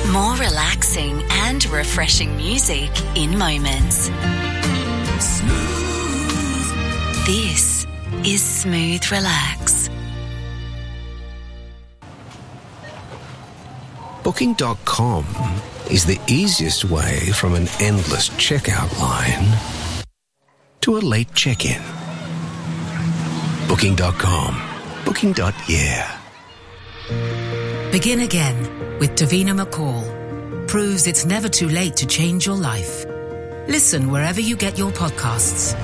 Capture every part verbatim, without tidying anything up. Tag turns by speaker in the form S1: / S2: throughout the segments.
S1: More relaxing and refreshing music in moments. Smooth. This is Smooth Relax.
S2: Booking dot com is the easiest way from an endless checkout line to a late check-in. Booking dot com. Booking. Yeah.
S3: Begin again with Davina McCall. Proves it's never too late to change your life. Listen wherever you get your podcasts.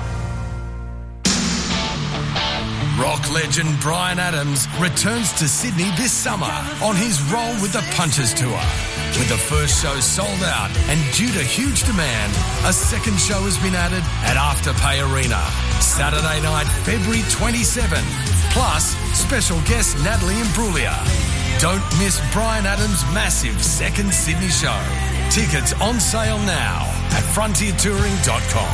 S4: Rock legend Bryan Adams returns to Sydney this summer on his Roll with the Punches tour. With the first show sold out and due to huge demand, a second show has been added at Afterpay Arena. Saturday night, February twenty-seventh. Plus, special guest Natalie Imbruglia. Don't miss Bryan Adams' massive second Sydney show. Tickets on sale now at frontier touring dot com.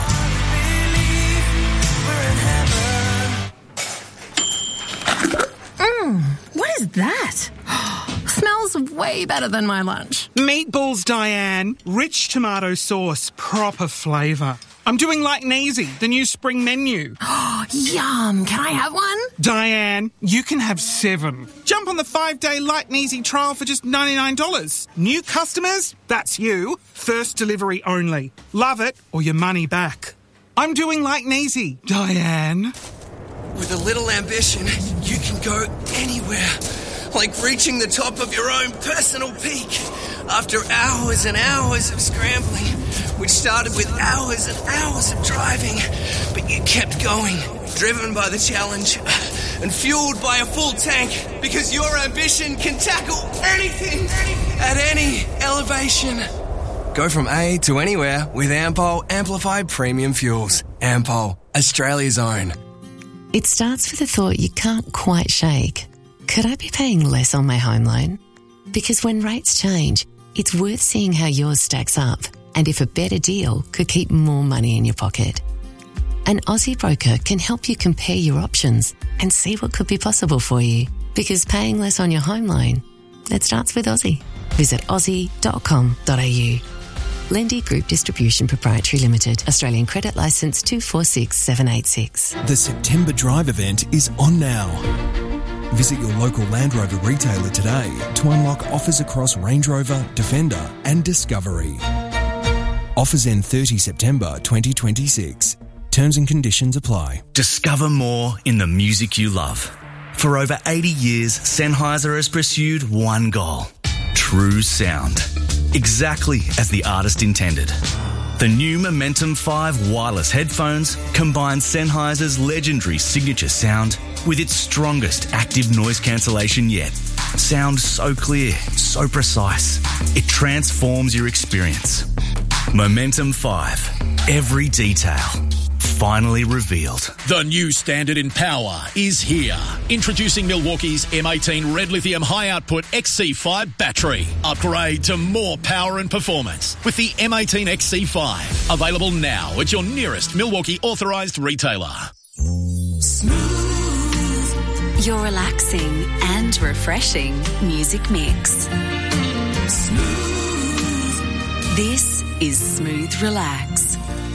S5: Mmm, what is that? Smells way better than my lunch.
S6: Meatballs, Diane. Rich tomato sauce, proper flavour. I'm doing like Neasy, the new spring menu.
S5: Yum, can I have one?
S6: Diane, you can have seven. Jump on the five-day Like Neasy trial for just ninety-nine dollars. New customers? That's you. First delivery only. Love it or your money back. I'm doing like Neasy, Diane.
S7: With a little ambition, you can go anywhere. Like reaching the top of your own personal peak. After hours and hours of scrambling, which started with hours and hours of driving, but you kept going, driven by the challenge and fueled by a full tank, because your ambition can tackle anything at any elevation. Go from A to anywhere with Ampol Amplified Premium Fuels. Ampol, Australia's own.
S8: It starts with a thought you can't quite shake. Could I be paying less on my home loan? Because when rates change, it's worth seeing how yours stacks up and if a better deal could keep more money in your pocket. An Aussie broker can help you compare your options and see what could be possible for you. Because paying less on your home loan, it starts with Aussie. Visit aussie dot com dot a u. Lendy Group Distribution Proprietary Limited. Australian Credit Licence two four six seven eight six.
S9: The September Drive event is on now. Visit your local Land Rover retailer today to unlock offers across Range Rover, Defender and Discovery. Offers end thirtieth September twenty twenty-six. Terms and conditions apply.
S10: Discover more in the music you love. For over eighty years, Sennheiser has pursued one goal: true sound. Exactly as the artist intended. The new Momentum five wireless headphones combine Sennheiser's legendary signature sound with its strongest active noise cancellation yet. Sound so clear, so precise, it transforms your experience. Momentum five. Every detail finally revealed.
S11: The new standard in power is here. Introducing Milwaukee's M eighteen Red Lithium High Output X C five battery. Upgrade to more power and performance with the M eighteen X C five. Available now at your nearest Milwaukee authorised retailer.
S1: Smooth. Your relaxing and refreshing music mix. Smooth. This is Smooth Relax